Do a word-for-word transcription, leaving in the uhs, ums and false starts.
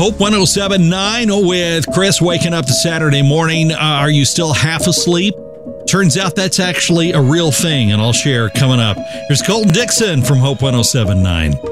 Hope one oh seven point nine with Chris waking up to Saturday morning. Uh, are you still half asleep? Turns out that's actually a real thing, and I'll share coming up. Here's Colton Dixon from Hope one oh seven point nine.